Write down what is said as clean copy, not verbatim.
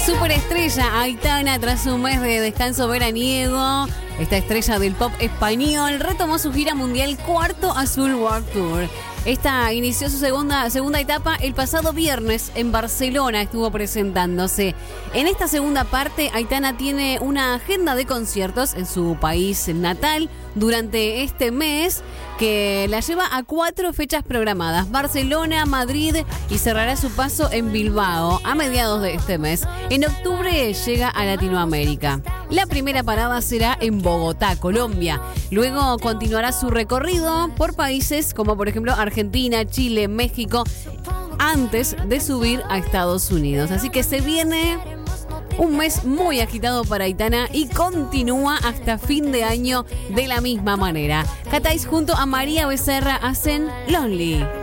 Superestrella Aitana, tras un mes de descanso veraniego, esta estrella del pop español retomó su gira mundial Cuarto Azul World Tour. Esta inició su segunda etapa el pasado viernes en Barcelona, estuvo presentándose. En esta segunda parte, Aitana tiene una agenda de conciertos en su país natal durante este mes que la lleva a 4 fechas programadas: Barcelona, Madrid, y cerrará su paso en Bilbao a mediados de este mes. En octubre llega a Latinoamérica. La primera parada será en Bogotá, Colombia. Luego continuará su recorrido por países como por ejemplo Argentina, Chile, México, antes de subir a Estados Unidos. Así que se viene un mes muy agitado para Aitana y continúa hasta fin de año de la misma manera. Catais junto a María Becerra hacen Lonely.